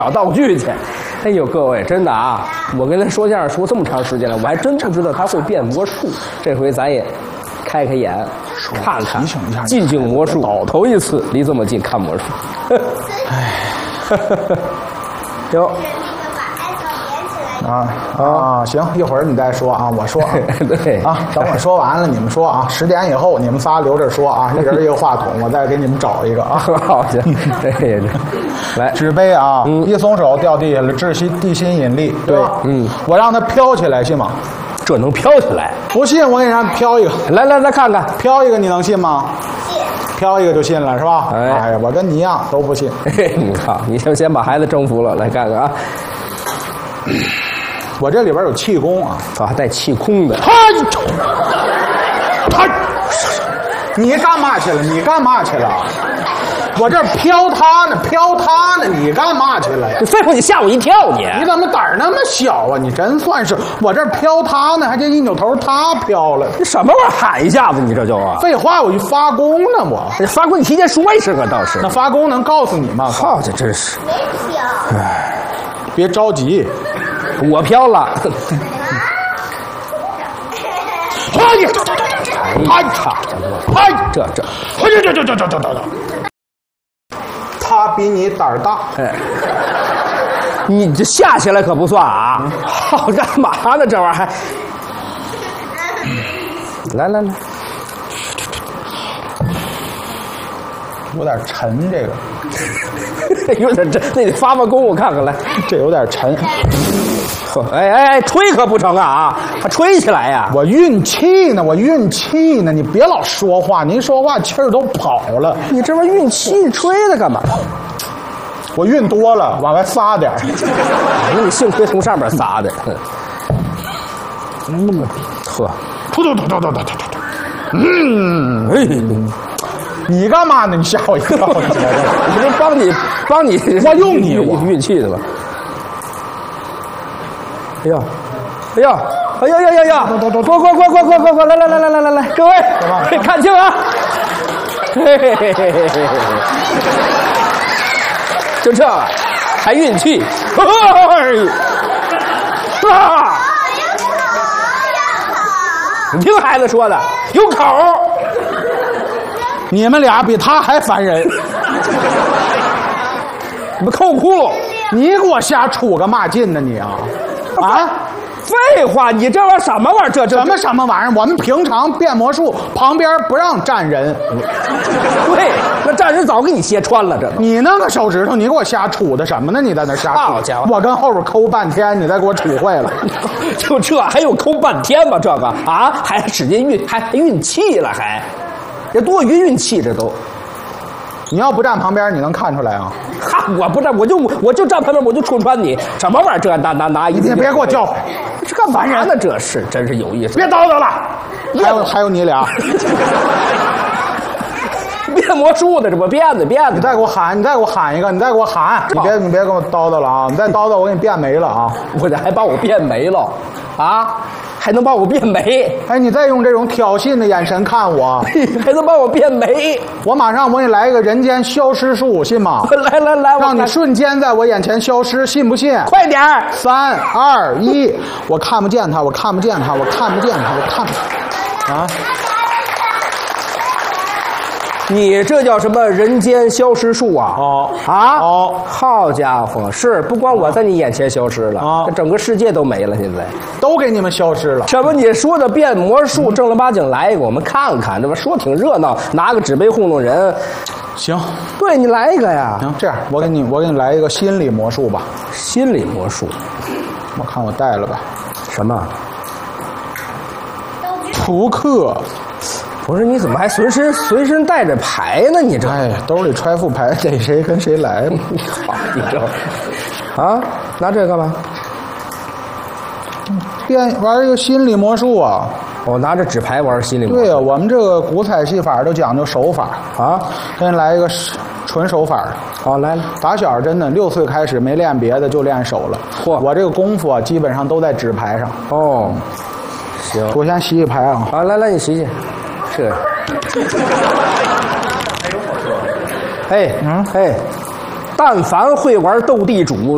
找道具去。哎呦，各位，真的啊，我跟他说相声说这么长时间了，我还真不知道他会变魔术。这回咱也开开眼，看看近景魔术，头一次离这么近看魔术。哎，哟。 行，一会儿你再说啊，我说啊， 对啊，等我说完了你们说啊，10点以后你们仨留着说啊，一人一个话筒，我再给你们找一个啊。 好行，这来纸杯啊，一松手掉地下了，地心引力，对吧？我让它飘起来，信吗？ 这能飘起来？ 不信我给你让它飘一个， 来看看， 飘一个你能信吗？飘一个就信了是吧？哎呀，我跟你一样都不信。 你看，你先把孩子征服了，来看看啊。 我这里边有气功啊， 还带气功的。 你干嘛去了？你干嘛去了？我这飘他呢，你干嘛去了呀？ 你废话，你吓我一跳你！ 你怎么胆儿那么小啊？你真算是，我这飘他呢，还这一扭头他飘了。 你什么玩意儿喊一下子？你这就啊？ 废话，我一发功呢，我发功你提前说一声啊，倒是。 那发功能告诉你吗？ 好，这真是。 哎，别着急。 我飘了， 他比你胆儿大， 你这下起来可不算啊！好干嘛呢？这玩意儿还，来， 有点沉，这个有点沉，那得发功，我看看来， 这有点沉。 哎，吹可不成啊！还吹起来呀！ 我运气呢，你别老说话，您说话气儿都跑了。 你这玩意儿运气吹的干嘛？ 我运多了，往外撒点儿。 那你幸亏从上面撒的。呵， 你干嘛呢？你吓我一跳！我这帮你， 我用你运气的吧？哎呀，快，来，各位，看清啊！就这还运气，你听孩子说的，有口。 你们俩比他还烦人， 你们抠窟窿， 你给我瞎出个嘛劲呢你啊？啊！ 废话，你这玩意儿什么玩意儿？这什么玩意儿？我们平常变魔术旁边不让站人。 对，那站人早给你揭穿了。这你那个手指头，你给我瞎杵的什么呢？你在那瞎杵。 好家伙！ 我跟后边抠半天，你再给我杵坏了。 就这还用抠半天吗？这个啊，还使劲运，还运气了，还这多余运气，这都。 你要不站旁边，你能看出来啊？ 哈，我不站，我就站旁边，我就戳穿你。什么玩意儿？这拿一！ 你别给我叫唤， 这干嘛呢？这是真是有意思。 别叨叨了。还有你俩， 变魔术的，这不变的。 你再给我喊一个，你再给我喊。你别跟我叨叨了啊！你再叨叨，我给你变没了啊！ 我这还把我变没了啊！还能把我变没？ 哎，你再用这种挑衅的眼神看我， 还能把我变没？ 我马上我给你来一个人间消失术，信吗？ 来， 让你瞬间在我眼前消失，信不信？ 快点 ！3、2、1，我看不见他，啊！ 你这叫什么人间消失术啊？好家伙，是不光我在你眼前消失了啊，整个世界都没了，现在都给你们消失了。 这不你说的变魔术，正儿八经来一个，我们看看，这不说挺热闹，拿个纸杯糊弄人。 行， 对你来一个呀。 行，这样我给你来一个心理魔术吧。 心理魔术， 我看我带了吧。 什么？ 扑克。 不是，你怎么还随身带着牌呢？你这兜里揣副牌，逮谁跟谁来吧。 好，你这啊，拿这干嘛？ 玩一个心理魔术啊！ 我拿着纸牌玩心理魔术。 对呀，我们这个古彩戏法都讲究手法啊。 给你来一个纯手法。 好，来了。 打小真的6岁开始没练别的，就练手了。嚯，我这个功夫啊，基本上都在纸牌上。 哦，行， 我先洗洗牌啊。 好，来，你洗洗。这，但凡会玩斗地主，